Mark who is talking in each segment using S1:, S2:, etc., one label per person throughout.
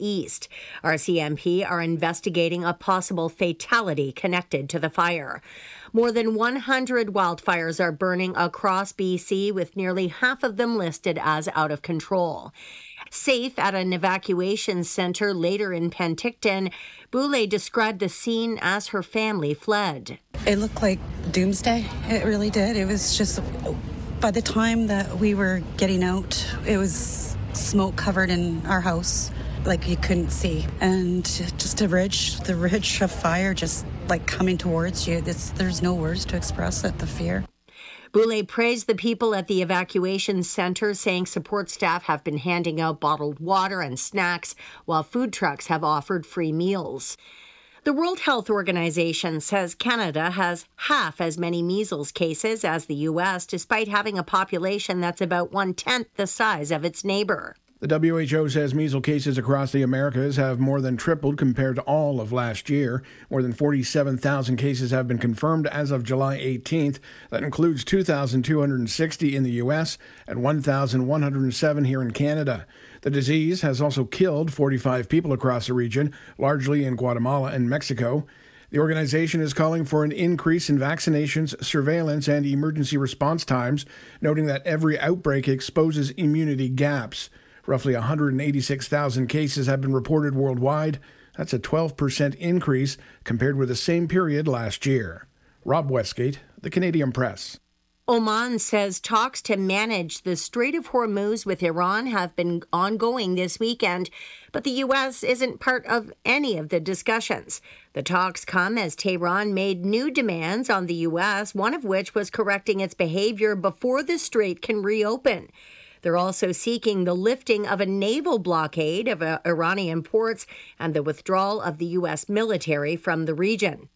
S1: east. RCMP are investigating a possible fatality connected to the fire. More than 100 wildfires are burning across BC, with nearly half of them listed as out of control. Safe at an evacuation center later in Penticton, Boulay described the scene as her family fled.
S2: It looked like doomsday. It really did. It was just, by the time that we were getting out, it was smoke covered in our house, like you couldn't see. And just the ridge of fire just like coming towards you. There's no words to express it, the fear.
S1: Boulay praised the people at the evacuation center, saying support staff have been handing out bottled water and snacks, while food trucks have offered free meals. The World Health Organization says Canada has half as many measles cases as the U.S., despite having a population that's about 1/10 the size of its neighbor.
S3: The WHO says measles cases across the Americas have more than tripled compared to all of last year. More than 47,000 cases have been confirmed as of July 18th. That includes 2,260 in the U.S. and 1,107 here in Canada. The disease has also killed 45 people across the region, largely in Guatemala and Mexico. The organization is calling for an increase in vaccinations, surveillance, and emergency response times, noting that every outbreak exposes immunity gaps. Roughly 186,000 cases have been reported worldwide. That's a 12% increase compared with the same period last year. Rob Westgate, The Canadian Press.
S1: Oman says talks to manage the Strait of Hormuz with Iran have been ongoing this weekend, but the U.S. isn't part of any of the discussions. The talks come as Tehran made new demands on the U.S., one of which was correcting its behavior before the strait can reopen. They're also seeking the lifting of a naval blockade of Iranian ports and the withdrawal of the U.S. military from the region.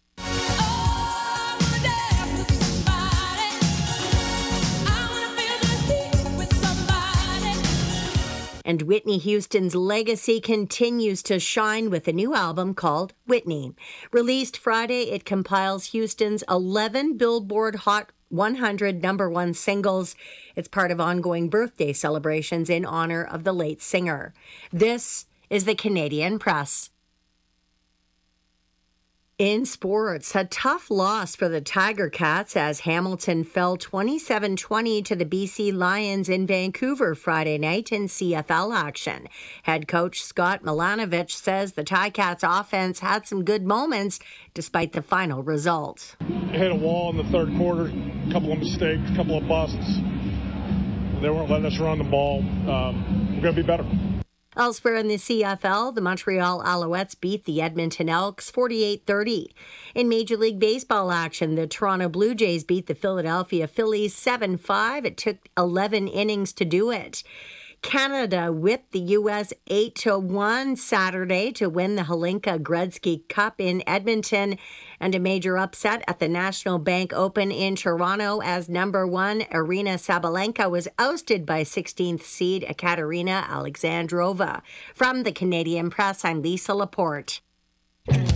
S1: And Whitney Houston's legacy continues to shine with a new album called Whitney. Released Friday, it compiles Houston's 11 Billboard Hot 100 number one singles. It's part of ongoing birthday celebrations in honor of the late singer. This is the Canadian Press. In sports, a tough loss for the Tiger Cats as Hamilton fell 27-20 to the BC Lions in Vancouver Friday night in CFL action. Head coach Scott Milanovich says the Ticats offense had some good moments despite the final result.
S4: Hit a wall in the third quarter, a couple of mistakes, a couple of busts. They weren't letting us run the ball. We're going to be better.
S1: Elsewhere in the CFL, the Montreal Alouettes beat the Edmonton Elks 48-30. In Major League Baseball action, the Toronto Blue Jays beat the Philadelphia Phillies 7-5. It took 11 innings to do it. Canada whipped the U.S. 8-1 Saturday to win the Hlinka Gretzky Cup in Edmonton, and a major upset at the National Bank Open in Toronto as number one Aryna Sabalenka was ousted by 16th seed Ekaterina Alexandrova. From the Canadian Press, I'm Lisa Laporte.